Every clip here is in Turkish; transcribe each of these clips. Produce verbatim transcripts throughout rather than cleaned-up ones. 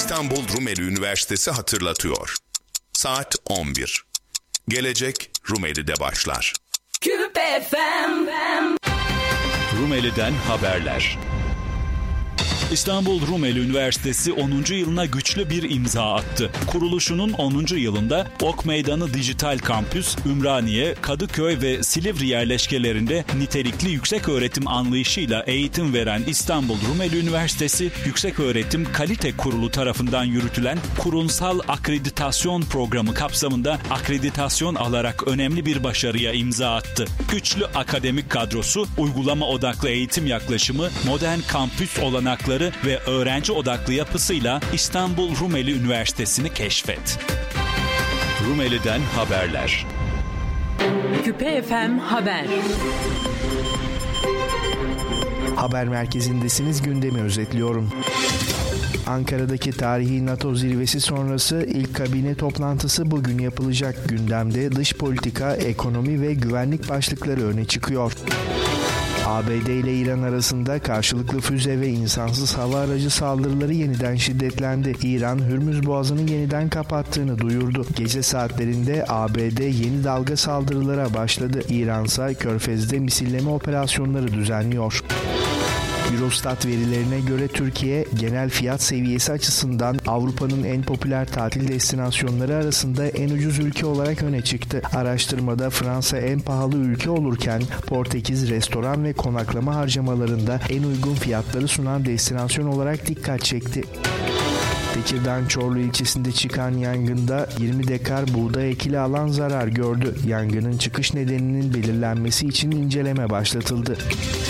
İstanbul Rumeli Üniversitesi hatırlatıyor. Saat on bir. Gelecek Rumeli'de başlar. Küpe F M. Rumeli'den haberler. İstanbul Rumeli Üniversitesi onuncu yılına güçlü bir imza attı. Kuruluşunun onuncu yılında Ok Meydanı Dijital Kampüs, Ümraniye, Kadıköy ve Silivri yerleşkelerinde nitelikli yükseköğretim anlayışıyla eğitim veren İstanbul Rumeli Üniversitesi, Yükseköğretim Kalite Kurulu tarafından yürütülen kurumsal akreditasyon programı kapsamında akreditasyon alarak önemli bir başarıya imza attı. Güçlü akademik kadrosu, uygulama odaklı eğitim yaklaşımı, modern kampüs olanakları ve öğrenci odaklı yapısıyla İstanbul Rumeli Üniversitesi'ni keşfet. Rumeli'den haberler. Küpe F M Haber. Haber merkezindesiniz, gündemi özetliyorum. Ankara'daki tarihi NATO zirvesi sonrası ilk kabine toplantısı bugün yapılacak. Gündemde dış politika, ekonomi ve güvenlik başlıkları öne çıkıyor. A B D ile İran arasında karşılıklı füze ve insansız hava aracı saldırıları yeniden şiddetlendi. İran, Hürmüz Boğazı'nı yeniden kapattığını duyurdu. Gece saatlerinde A B D yeni dalga saldırılara başladı. İran ise Körfez'de misilleme operasyonları düzenliyor. Eurostat verilerine göre Türkiye, genel fiyat seviyesi açısından Avrupa'nın en popüler tatil destinasyonları arasında en ucuz ülke olarak öne çıktı. Araştırmada Fransa en pahalı ülke olurken Portekiz restoran ve konaklama harcamalarında en uygun fiyatları sunan destinasyon olarak dikkat çekti. Tekirdağ Çorlu ilçesinde çıkan yangında yirmi dekar buğday ekili alan zarar gördü. Yangının çıkış nedeninin belirlenmesi için inceleme başlatıldı.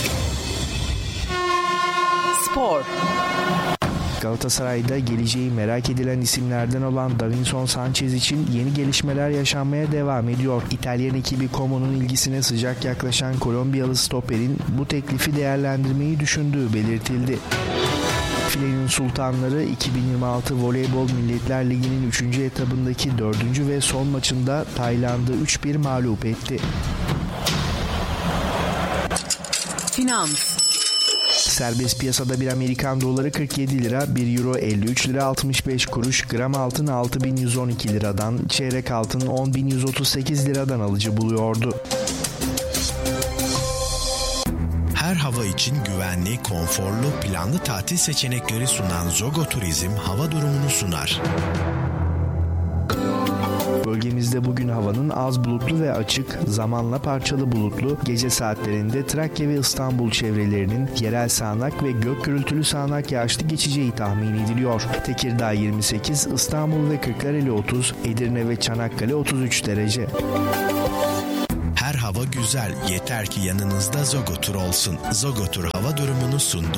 Spor. Galatasaray'da geleceği merak edilen isimlerden olan Davinson Sanchez için yeni gelişmeler yaşanmaya devam ediyor. İtalyan ekibi Como'nun ilgisine sıcak yaklaşan Kolombiyalı stoperin bu teklifi değerlendirmeyi düşündüğü belirtildi. Filenin Sultanları iki bin yirmi altı Voleybol Milletler Ligi'nin üçüncü etabındaki dördüncü ve son maçında Tayland'ı üç bir mağlup etti. Finans. Serbest piyasada bir Amerikan doları kırk yedi lira, bir euro elli üç lira altmış beş kuruş, gram altın altı bin yüz on iki liradan, çeyrek altın on bin yüz otuz sekiz liradan alıcı buluyordu. Her hava için güvenli, konforlu, planlı tatil seçenekleri sunan Zogo Turizm hava durumunu sunar. Bölgemizde bugün havanın az bulutlu ve açık, zamanla parçalı bulutlu, gece saatlerinde Trakya ve İstanbul çevrelerinin yerel sağanak ve gök gürültülü sağanak yağışlı geçeceği tahmin ediliyor. Tekirdağ yirmi sekiz, İstanbul ve Kırklareli otuz, Edirne ve Çanakkale otuz üç derece. Her hava güzel, yeter ki yanınızda Zogo Tur olsun. Zogo Tur hava durumunu sundu.